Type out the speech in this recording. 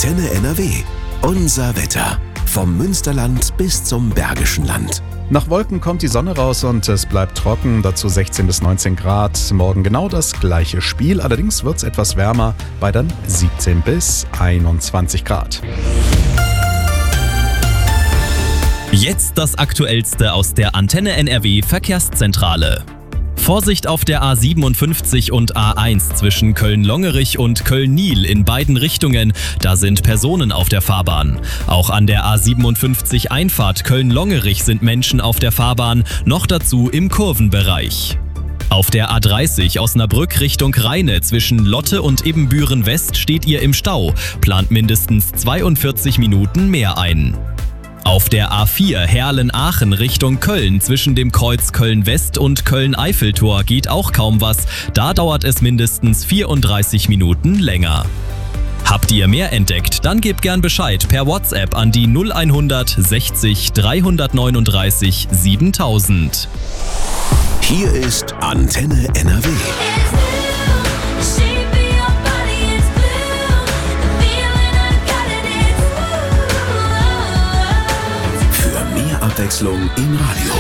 Antenne NRW. Unser Wetter. Vom Münsterland bis zum Bergischen Land. Nach Wolken kommt die Sonne raus und es bleibt trocken, dazu 16 bis 19 Grad. Morgen genau das gleiche Spiel, allerdings wird es etwas wärmer bei dann 17 bis 21 Grad. Jetzt das Aktuellste aus der Antenne NRW Verkehrszentrale. Vorsicht auf der A57 und A1 zwischen Köln-Longerich und Köln-Niel in beiden Richtungen. Da sind Personen auf der Fahrbahn. Auch an der A57 Einfahrt Köln-Longerich sind Menschen auf der Fahrbahn, noch dazu im Kurvenbereich. Auf der A30 Osnabrück Richtung Rheine zwischen Lotte und Ibbenbüren West steht ihr im Stau. Plant mindestens 42 Minuten mehr ein. Auf der A4 Herlen-Aachen Richtung Köln zwischen dem Kreuz Köln-West und Köln-Eiffeltor geht auch kaum was. Da dauert es mindestens 34 Minuten länger. Habt ihr mehr entdeckt? Dann gebt gern Bescheid per WhatsApp an die 0100 60 339 7000. Hier ist Antenne NRW. Abwechslung im Radio.